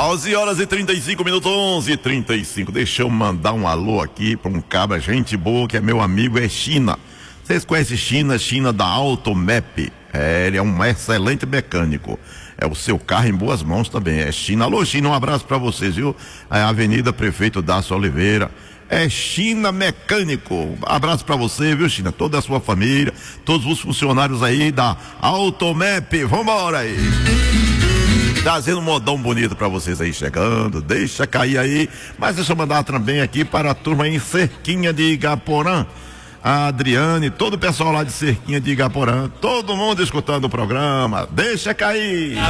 11 horas e 35 minutos, 11h35. Deixa eu mandar um alô aqui para um cabra, gente boa, que é meu amigo, é China. Vocês conhecem China da Automap? Ele é um excelente mecânico. É o seu carro em boas mãos também. É China. Alô, China, um abraço para vocês, viu? É a Avenida Prefeito Dácio Oliveira. É China Mecânico. Abraço para você, viu, China? Toda a sua família, todos os funcionários aí da Automap. Vambora aí. Trazendo um modão bonito pra vocês aí chegando, deixa cair aí, mas deixa eu mandar também aqui para a turma aí em Cerquinha de Igaporã, a Adriane, todo o pessoal lá de Cerquinha de Igaporã, todo mundo escutando o programa, deixa cair.